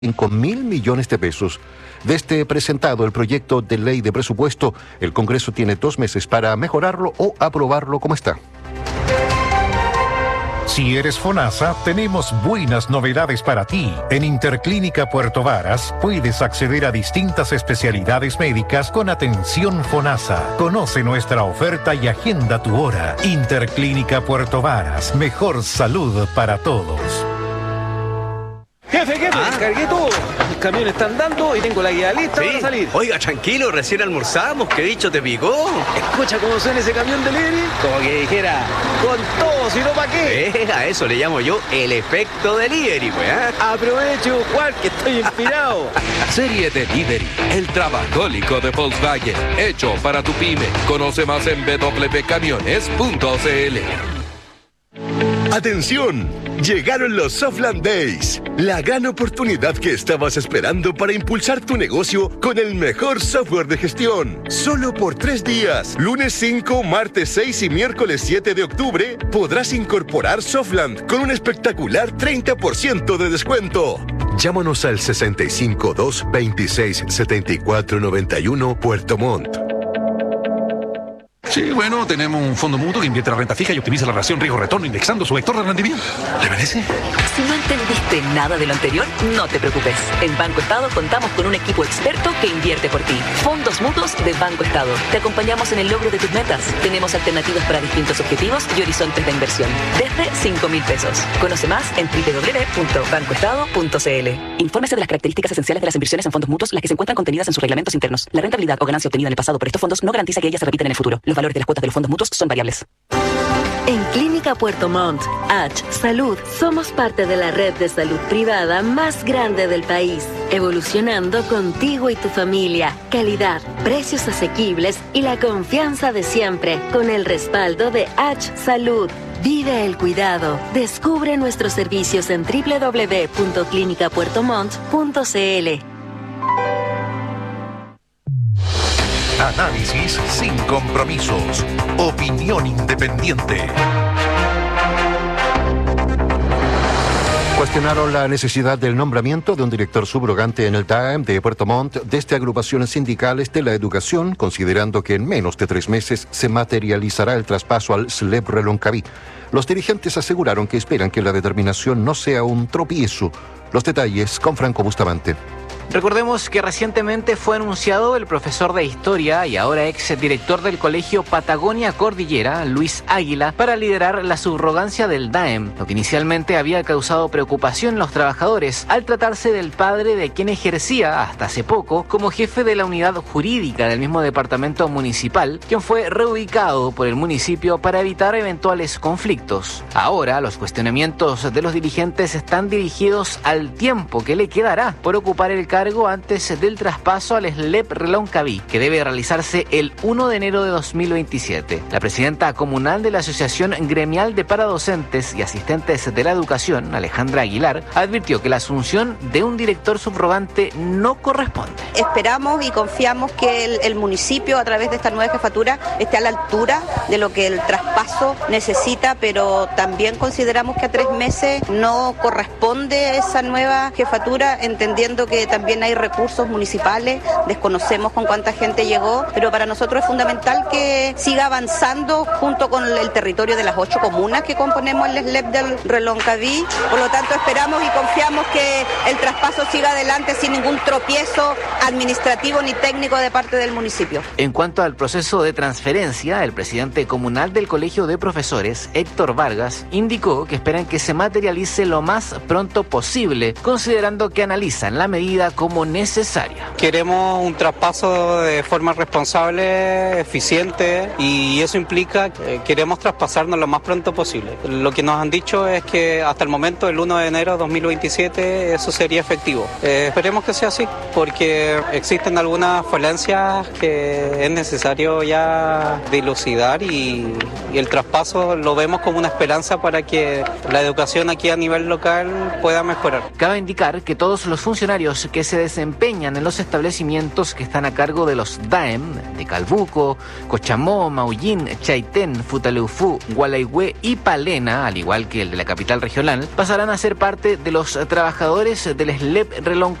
5.000 millones de pesos. Desde presentado el proyecto de ley de presupuesto, el Congreso tiene 2 meses para mejorarlo o aprobarlo como está. Si eres FONASA, tenemos buenas novedades para ti. En Interclínica Puerto Varas puedes acceder a distintas especialidades médicas con atención FONASA. Conoce nuestra oferta y agenda tu hora. Interclínica Puerto Varas, mejor salud para todos. Jefe, cargué todo. Los camiones están dando y tengo la guía lista para salir. Oiga, tranquilo, recién almorzamos. ¿Qué dicho te picó? Escucha cómo suena ese camión delivery. Como que dijera, con todo, si no, ¿pa' qué? A eso le llamo yo el efecto delivery, pues. Aprovecho, Juan, que estoy inspirado. Serie Delivery, el trabajólico de Volkswagen, hecho para tu pyme. Conoce más en www.camiones.cl. ¡Atención! Llegaron los Softland Days, la gran oportunidad que estabas esperando para impulsar tu negocio con el mejor software de gestión. Solo por 3 días, lunes 5, martes 6 y miércoles 7 de octubre, podrás incorporar Softland con un espectacular 30% de descuento. Llámanos al 652 26 74 91 Puerto Montt. Sí, bueno, tenemos un fondo mutuo que invierte la renta fija y optimiza la relación riesgo-retorno indexando su vector de rendimiento. ¿Le parece? Si no entendiste nada de lo anterior, no te preocupes. En Banco Estado contamos con un equipo experto que invierte por ti. Fondos mutuos de Banco Estado. Te acompañamos en el logro de tus metas. Tenemos alternativas para distintos objetivos y horizontes de inversión. Desde 5.000 pesos. Conoce más en www.bancoestado.cl. Infórmese de las características esenciales de las inversiones en fondos mutuos, las que se encuentran contenidas en sus reglamentos internos. La rentabilidad o ganancia obtenida en el pasado por estos fondos no garantiza que ellas se repitan en el futuro. Los valores de las cuotas de los fondos mutuos son variables. En Clínica Puerto Montt, H Salud, somos parte de la red de salud privada más grande del país, evolucionando contigo y tu familia. Calidad, precios asequibles y la confianza de siempre, con el respaldo de H Salud. Vive el cuidado. Descubre nuestros servicios en www.clinicapuertomont.cl. Análisis sin compromisos. Opinión independiente. Cuestionaron la necesidad del nombramiento de un director subrogante en el DAEM de Puerto Montt desde agrupaciones sindicales de la educación, considerando que en menos de 3 meses se materializará el traspaso al SLEP Reloncaví. Los dirigentes aseguraron que esperan que la determinación no sea un tropiezo. Los detalles con Franco Bustamante. Recordemos que recientemente fue anunciado el profesor de Historia y ahora ex director del Colegio Patagonia Cordillera, Luis Águila, para liderar la subrogancia del DAEM, lo que inicialmente había causado preocupación en los trabajadores al tratarse del padre de quien ejercía hasta hace poco como jefe de la unidad jurídica del mismo departamento municipal, quien fue reubicado por el municipio para evitar eventuales conflictos. Ahora los cuestionamientos de los dirigentes están dirigidos al tiempo que le quedará por ocupar el cargo antes del traspaso al SLEP Reloncaví, que debe realizarse el 1 de enero de 2027. La presidenta comunal de la Asociación Gremial de Paradocentes y Asistentes de la Educación, Alejandra Aguilar, advirtió que la asunción de un director subrogante no corresponde. Esperamos y confiamos que el municipio, a través de esta nueva jefatura, esté a la altura de lo que el traspaso necesita, pero también consideramos que a 3 meses no corresponde esa nueva jefatura, entendiendo que también hay recursos municipales, desconocemos con cuánta gente llegó, pero para nosotros es fundamental que siga avanzando junto con el territorio de las 8 comunas que componemos el SLEP del Reloncaví. Por lo tanto, esperamos y confiamos que el traspaso siga adelante sin ningún tropiezo administrativo ni técnico de parte del municipio. En cuanto al proceso de transferencia, el presidente comunal del Colegio de Profesores, Héctor Vargas, indicó que esperan que se materialice lo más pronto posible, considerando que analizan la medida como necesaria. Queremos un traspaso de forma responsable, eficiente, y eso implica que queremos traspasarnos lo más pronto posible. Lo que nos han dicho es que hasta el momento, el 1 de enero de 2027, eso sería efectivo. Esperemos que sea así, porque existen algunas falencias que es necesario ya dilucidar y el traspaso lo vemos como una esperanza para que la educación aquí a nivel local pueda mejorar. Cabe indicar que todos los funcionarios que que se desempeñan en los establecimientos que están a cargo de los DAEM de Calbuco, Cochamó, Maullín, Chaitén, Futaleufú, Gualeguay y Palena, al igual que el de la capital regional, pasarán a ser parte de los trabajadores del SLEP Reloncaví.